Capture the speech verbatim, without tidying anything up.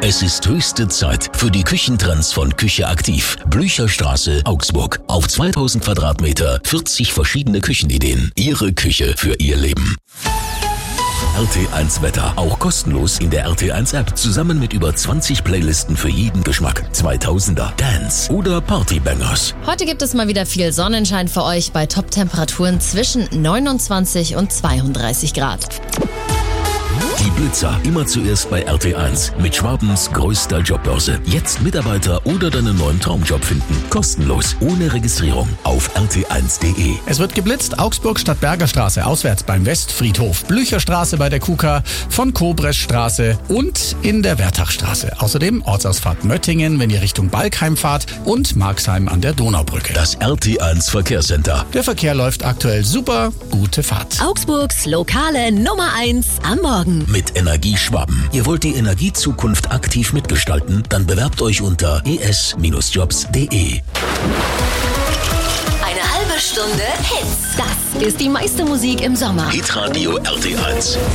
Es ist höchste Zeit für die Küchentrends von Küche Aktiv. Blücherstraße, Augsburg. Auf zweitausend Quadratmeter, vierzig verschiedene Küchenideen. Ihre Küche für Ihr Leben. R T eins Wetter. Auch kostenlos in der R T eins App. Zusammen mit über zwanzig Playlisten für jeden Geschmack. zweitausender, Dance oder Partybangers. Heute gibt es mal wieder viel Sonnenschein für euch bei Top-Temperaturen zwischen neunundzwanzig und zweiunddreißig Grad. Die Blitzer, immer zuerst bei R T eins. Mit Schwabens größter Jobbörse. Jetzt Mitarbeiter oder deinen neuen Traumjob finden. Kostenlos, ohne Registrierung. Auf r t eins punkt d e. Es wird geblitzt. Augsburg Stadtberger Straße auswärts beim Westfriedhof. Blücherstraße bei der K U K A. Von Kobreschstraße und in der Wertachstraße. Außerdem Ortsausfahrt Möttingen, wenn ihr Richtung Balkheim fahrt. Und Marxheim an der Donaubrücke. Das R T eins Verkehrscenter. Der Verkehr läuft aktuell super. Gute Fahrt. Augsburgs lokale Nummer eins am Morgen. Mit Energie Schwaben. Ihr wollt die Energiezukunft aktiv mitgestalten? Dann bewerbt euch unter e s jobs punkt d e. Eine halbe Stunde Hits. Das ist die meiste Musik im Sommer. Hitradio R T eins.